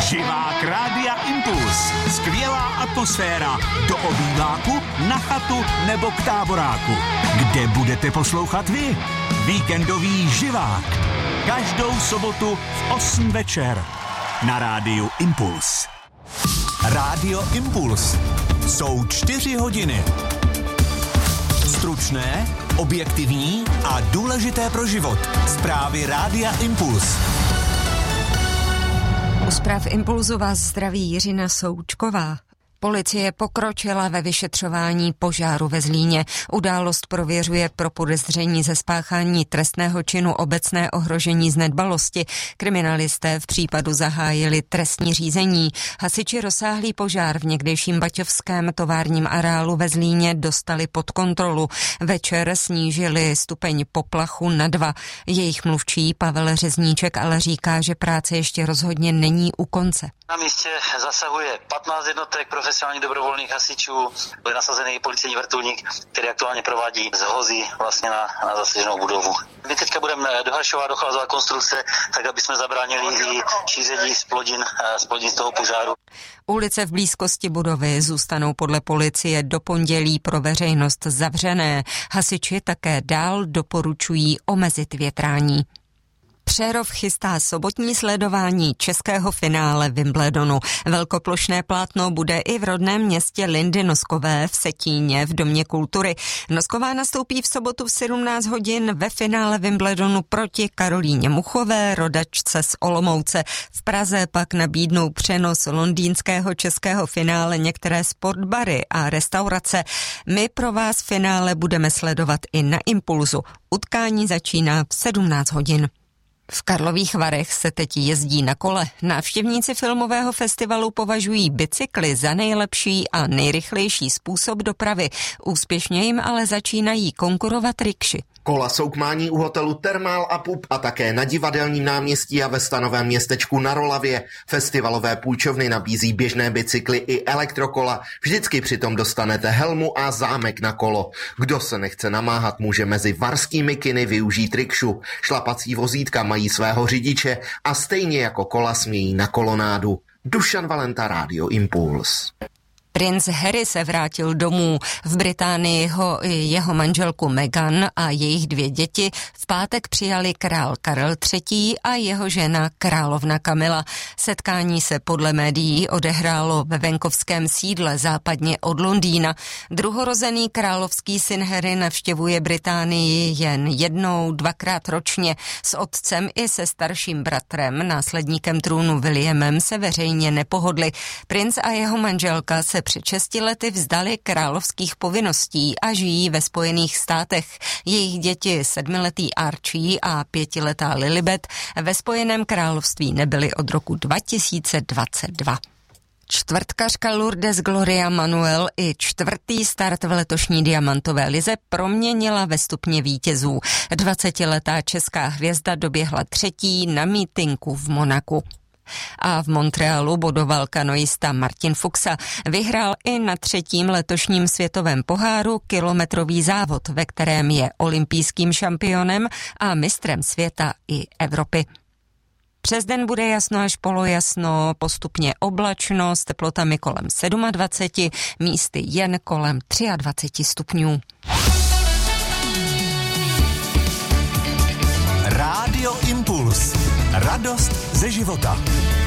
Živák Rádia Impuls. Skvělá atmosféra. Do obýváku, na chatu nebo k táboráku. Kde budete poslouchat vy? Víkendový živák. Každou sobotu v 8 večer. Na Rádiu Impuls. Rádio Impuls. Jsou 4 hodiny. Stručné, objektivní a důležité pro život. Zprávy Rádia Impuls. U zpráv Impulzu vás zdraví Jiřina Součková. Policie pokročila ve vyšetřování požáru ve Zlíně. Událost prověřuje pro podezření ze spáchání trestného činu obecné ohrožení z nedbalosti. Kriminalisté v případu zahájili trestní řízení. Hasiči rozsáhlý požár v někdejším baťovském továrním areálu ve Zlíně dostali pod kontrolu. Večer snížili stupeň poplachu na 2. Jejich mluvčí Pavel Řezníček ale říká, že práce ještě rozhodně není u konce. Na místě zasahuje 15 jednotek profesionálních dobrovolných hasičů, byl nasazený policejní vrtulník, který aktuálně provádí zhozy vlastně na zasaženou budovu. My teďka budeme dohašovat, dochlazovat konstrukce, tak aby jsme zabránili i šíření splodin z toho požáru. Ulice v blízkosti budovy zůstanou podle policie do pondělí pro veřejnost zavřené. Hasiči také dál doporučují omezit větrání. Přerov chystá sobotní sledování českého finále Wimbledonu. Velkoplošné plátno bude i v rodném městě Lindy Noskové v Setíně v Domě kultury. Nosková nastoupí v sobotu v 17 hodin ve finále Wimbledonu proti Karolíně Muchové, rodačce z Olomouce. V Praze pak nabídnou přenos londýnského českého finále některé sportbary a restaurace. My pro vás finále budeme sledovat i na Impulzu. Utkání začíná v 17 hodin. V Karlových Varech se teď jezdí na kole. Návštěvníci filmového festivalu považují bicykly za nejlepší a nejrychlejší způsob dopravy. Úspěšně jim ale začínají konkurovat rikši. Kola jsou k mání u hotelu Thermal a Pub a také na Divadelním náměstí a ve stanovém městečku na Rolavě. Festivalové půjčovny nabízí běžné bicykly i elektrokola. Vždycky přitom dostanete helmu a zámek na kolo. Kdo se nechce namáhat, může mezi varskými kiny využít rikšu. Šlapací vozítka mají svého řidiče a stejně jako kola smějí na kolonádu. Dušan Valenta, Rádio Impuls. Princ Harry se vrátil domů. V Británii jeho manželku Meghan a jejich 2 děti v pátek přijali král Karel III. A jeho žena královna Kamila. Setkání se podle médií odehrálo ve venkovském sídle západně od Londýna. Druhorozený královský syn Harry navštěvuje Británii jen 1-2krát ročně. S otcem i se starším bratrem, následníkem trůnu Williamem, se veřejně nepohodli. Princ a jeho manželka se před 6 lety vzdali královských povinností a žijí ve Spojených státech. Jejich děti 7letý Archie a 5letá Lilibet ve Spojeném království nebyly od roku 2022. Čtvrtkařka Lourdes Gloria Manuel i 4. start v letošní diamantové lize proměnila ve stupně vítězů. 20letá česká hvězda doběhla 3. na mítinku v Monaku. A v Montrealu bodoval kanoista Martin Fuxa. Vyhrál i na 3. letošním světovém poháru kilometrový závod, ve kterém je olympijským šampionem a mistrem světa i Evropy. Přes den bude jasno až polojasno, postupně oblačno s teplotami kolem 27, místy jen kolem 23 stupňů. Rádio Impuls. Radost ze života.